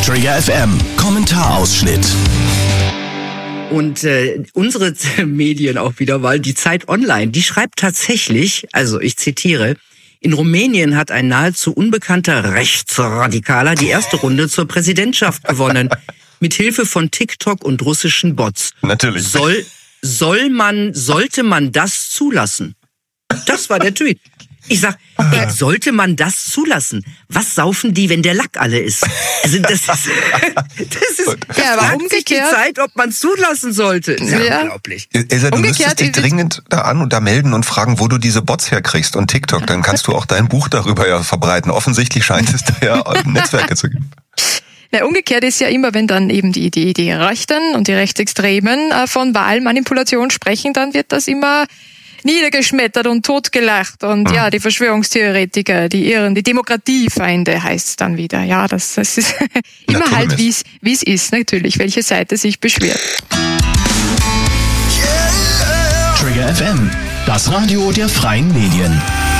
Trigger FM Kommentarausschnitt. Und unsere Medien auch wieder, weil die Zeit Online, die schreibt tatsächlich, also ich zitiere, in Rumänien hat ein nahezu unbekannter Rechtsradikaler die erste Runde zur Präsidentschaft gewonnen. Mit Hilfe von TikTok und russischen Bots. Natürlich. Sollte man das zulassen? Das war der Tweet. Ich sag, sollte man das zulassen? Was saufen die, wenn der Lack alle ist? Also das ist ja, aber umgekehrt die Zeit, ob man zulassen sollte. Ja, unglaublich. Elsa, du müsstest dich dringend da an und da melden und fragen, wo du diese Bots herkriegst und TikTok. Dann kannst du auch dein Buch darüber ja verbreiten. Offensichtlich scheint es da ja Netzwerke zu geben. Ja, umgekehrt ist ja immer, wenn dann eben die Rechten und die Rechtsextremen von Wahlmanipulation sprechen, dann wird das immer niedergeschmettert und totgelacht und ja, die Verschwörungstheoretiker, die Irren, die Demokratiefeinde heißt es dann wieder. Ja, das ist immer halt, wie es ist, natürlich, welche Seite sich beschwert. Trigger FM, das Radio der freien Medien.